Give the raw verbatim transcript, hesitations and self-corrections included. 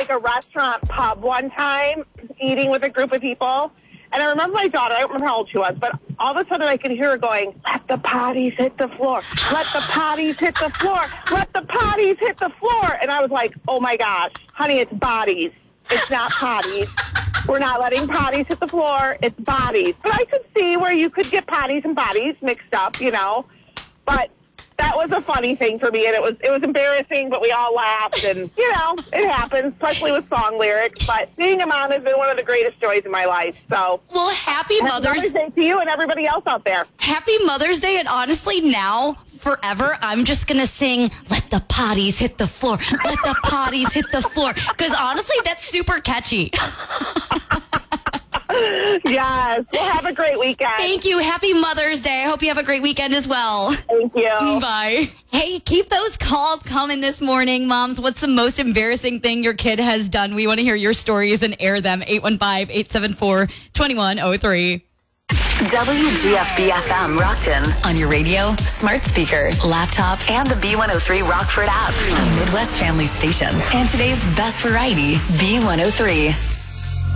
like a restaurant pub one time, eating with a group of people. And I remember my daughter, I don't remember how old she was, but all of a sudden I could hear her going, let the potties hit the floor. Let the potties hit the floor. Let the potties hit the floor. And I was like, oh my gosh, honey, it's bodies. It's not potties. We're not letting potties hit the floor. It's bodies. But I could see where you could get potties and bodies mixed up, you know. But that was a funny thing for me, and it was it was embarrassing, but we all laughed, and, you know, it happens, especially with song lyrics. But being a mom has been one of the greatest joys in my life. So, well, happy Mother's Mother's Day to you and everybody else out there. Happy Mother's Day, and honestly, now, forever, I'm just going to sing, let the potties hit the floor, let the potties hit the floor, because honestly, that's super catchy. Yes. Well, have a great weekend. Thank you. Happy Mother's Day. I hope you have a great weekend as well. Thank you. Bye. Hey, keep those calls coming this morning, moms. What's the most embarrassing thing your kid has done? We want to hear your stories and air them. eight one five, eight seven four, two one zero three. W G F B F M Rockton on your radio, smart speaker, laptop, and the B one oh three Rockford app. A Midwest family station. And today's best variety, B one oh three.